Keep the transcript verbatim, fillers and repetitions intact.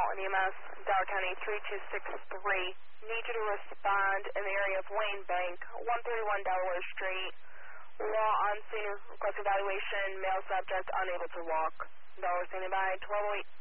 Alton E M S, Dollar County three two six three. Need you to respond in the area of Wayne Bank, one thirty-one Delaware Street. Law on scene, request evaluation, male subject unable to walk. Dollar standing by, twelve oh eight.